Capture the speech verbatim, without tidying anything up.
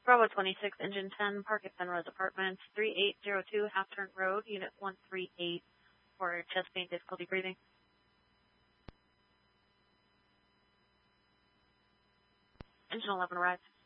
Bravo twenty-six, Engine ten, Park at Penrose Apartments, three eight zero two Half Turn Road, Unit one three eight, for chest pain, difficulty breathing. Engine eleven arrives.